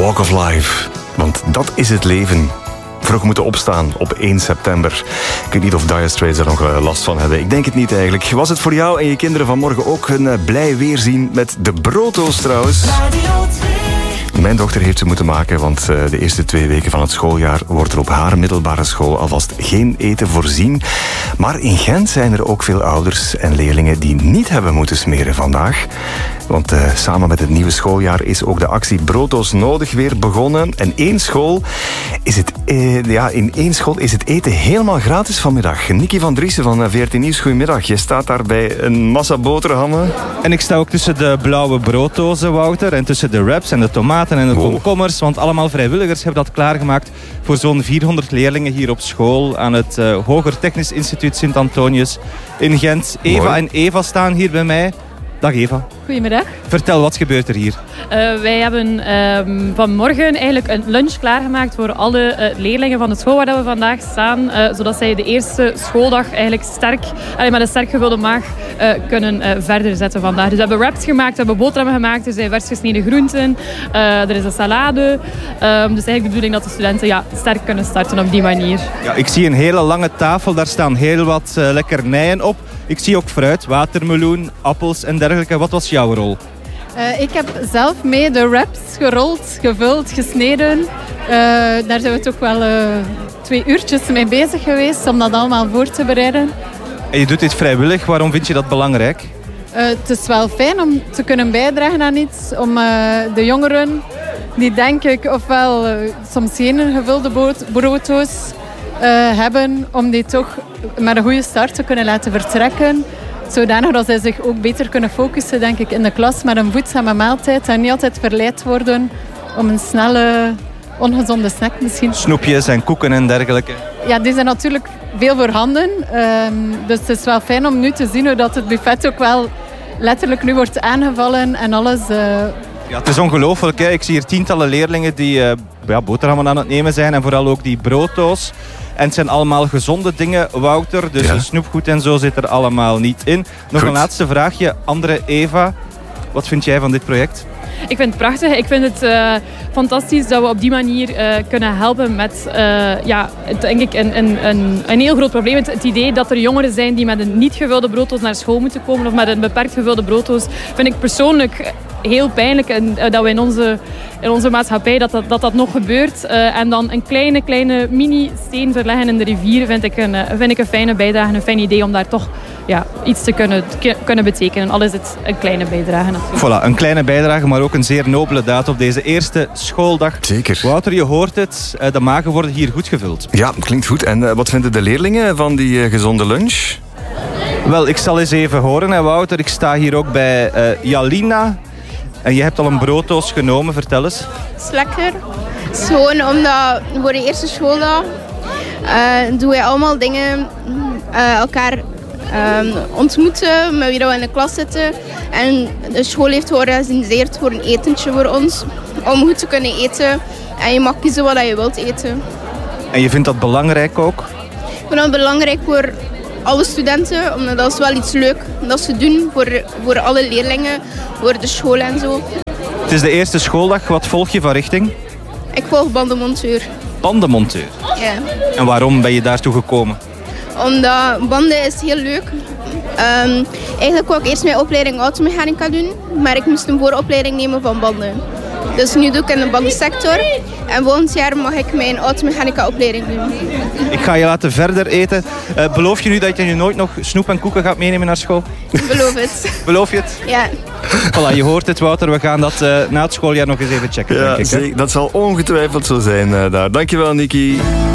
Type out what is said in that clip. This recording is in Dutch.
walk of life. Want dat is het leven. Vroeg moeten opstaan op 1 september. Ik weet niet of Dire Straits er nog last van hebben. Ik denk het niet eigenlijk. Was het voor jou en je kinderen vanmorgen ook een blij weerzien met de brooddoos trouwens? Mijn dochter heeft ze moeten maken, want de eerste 2 weken van het schooljaar wordt er op haar middelbare school alvast geen eten voorzien. Maar in Gent zijn er ook veel ouders en leerlingen die niet hebben moeten smeren vandaag. Want samen met het nieuwe schooljaar is ook de actie Brooddoos Nodig weer begonnen. En in één school is het eten helemaal gratis vanmiddag. Nicky van Driessen van VRT Nieuws, goedemiddag. Je staat daar bij een massa boterhammen. En ik sta ook tussen de blauwe brooddozen, Wouter, en tussen de wraps en de tomaten en de komkommers. Want allemaal vrijwilligers hebben dat klaargemaakt voor zo'n 400 leerlingen hier op school aan het Hoger Technisch Instituut Sint-Antonius in Gent. Eva en Eva staan hier bij mij. Dag Eva. Goedemiddag. Vertel, wat gebeurt er hier? Wij hebben vanmorgen eigenlijk een lunch klaargemaakt voor alle leerlingen van de school waar we vandaag staan. Zodat zij de eerste schooldag eigenlijk met een sterk gevulde maag kunnen verder zetten vandaag. Dus we hebben wraps gemaakt, we hebben boterhammen gemaakt, er zijn vers gesneden groenten, er is een salade. Dus eigenlijk de bedoeling dat de studenten sterk kunnen starten op die manier. Ja, ik zie een hele lange tafel, daar staan heel wat lekkernijen op. Ik zie ook fruit, watermeloen, appels en dergelijke. Wat was jouw rol? Ik heb zelf mee de wraps gerold, gevuld, gesneden. Daar zijn we toch wel 2 uurtjes mee bezig geweest om dat allemaal voor te bereiden. En je doet dit vrijwillig. Waarom vind je dat belangrijk? Het is wel fijn om te kunnen bijdragen aan iets. Om de jongeren, die denk ik ofwel soms geen gevulde brooddoos hebben, om die toch met een goede start te kunnen laten vertrekken. Zodanig dat zij zich ook beter kunnen focussen, denk ik, in de klas met een voedzame maaltijd. En niet altijd verleid worden om een snelle, ongezonde snack misschien. Snoepjes en koeken en dergelijke. Ja, die zijn natuurlijk veel voorhanden. Dus het is wel fijn om nu te zien hoe dat het buffet ook wel letterlijk nu wordt aangevallen en alles. Ja, het is ongelooflijk. Hè? Ik zie hier tientallen leerlingen die boterhammen aan het nemen zijn. En vooral ook die brooddoos. En het zijn allemaal gezonde dingen, Wouter. Dus snoepgoed en zo zit er allemaal niet in. Nog een laatste vraagje. Andere Eva, wat vind jij van dit project? Ik vind het prachtig. Ik vind het fantastisch dat we op die manier kunnen helpen met denk ik een heel groot probleem. Het idee dat er jongeren zijn die met een niet gevulde brooddoos naar school moeten komen of met een beperkt gevulde brooddoos, vind ik persoonlijk heel pijnlijk. En dat we in onze maatschappij dat nog gebeurt. En dan een kleine mini-steen verleggen in de rivier vind ik een fijne bijdrage, een fijn idee om daar toch iets te kunnen betekenen. Al is het een kleine bijdrage natuurlijk. Voilà, een kleine bijdrage, maar ook een zeer nobele daad op deze eerste schooldag. Zeker. Wouter, je hoort het, de magen worden hier goed gevuld. Ja, klinkt goed. En wat vinden de leerlingen van die gezonde lunch? Wel, ik zal eens even horen, hè, Wouter. Ik sta hier ook bij Jalina. En je hebt al een brooddoos genomen, vertel eens. Het is lekker. Het is gewoon omdat voor de eerste schooldag doen wij allemaal dingen, elkaar ontmoeten, met wie we in de klas zitten. En de school heeft georganiseerd voor een etentje voor ons, om goed te kunnen eten. En je mag kiezen wat je wilt eten. En je vindt dat belangrijk ook? Ik vind dat belangrijk voor alle studenten, omdat dat is wel iets leuk dat ze doen voor alle leerlingen, voor de school en zo. Het is de eerste schooldag. Wat volg je van richting? Ik volg bandenmonteur. Bandenmonteur? Ja. En waarom ben je daartoe gekomen? Omdat banden is heel leuk. Eigenlijk wou ik eerst mijn opleiding automechanica doen, maar ik moest een vooropleiding nemen van banden. Dus nu doe ik in de bandensector en volgend jaar mag ik mijn automechanica opleiding doen. Ik ga je laten verder eten. Beloof je nu dat je nooit nog snoep en koeken gaat meenemen naar school? Beloof het. Beloof je het? Ja. Voilà, je hoort het, Wouter. We gaan dat na het schooljaar nog eens even checken. Ja, denk ik, dat zal ongetwijfeld zo zijn daar. Dankjewel, Nicky.